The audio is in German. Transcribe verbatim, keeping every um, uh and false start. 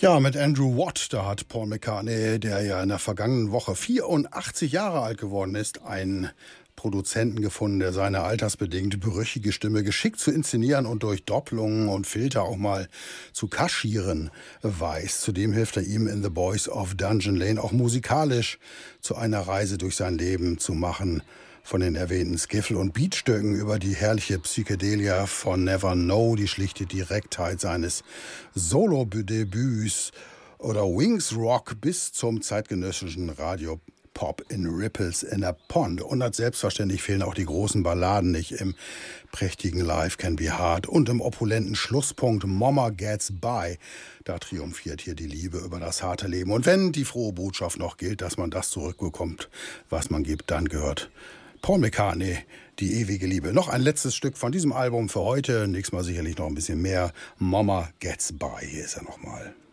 Ja, mit Andrew Watt, da hat Paul McCartney, der ja in der vergangenen Woche vierundachtzig Jahre alt geworden ist, einen Produzenten gefunden, der seine altersbedingt brüchige Stimme geschickt zu inszenieren und durch Doppelungen und Filter auch mal zu kaschieren weiß. Zudem hilft er ihm in The Boys of Dungeon Lane auch musikalisch zu einer Reise durch sein Leben zu machen. Von den erwähnten Skiffle- und Beatstücken über die herrliche Psychedelia von Never Know, die schlichte Direktheit seines Solo-Debüts oder Wings Rock bis zum zeitgenössischen Radio Pop in Ripples in a Pond. Und selbstverständlich fehlen auch die großen Balladen nicht im prächtigen Life Can Be Hard und im opulenten Schlusspunkt Mama Gets By. Da triumphiert hier die Liebe über das harte Leben. Und wenn die frohe Botschaft noch gilt, dass man das zurückbekommt, was man gibt, dann gehört Paul McCartney, die ewige Liebe. Noch ein letztes Stück von diesem Album für heute. Nächstes Mal sicherlich noch ein bisschen mehr. Mama Gets By. Hier ist er nochmal.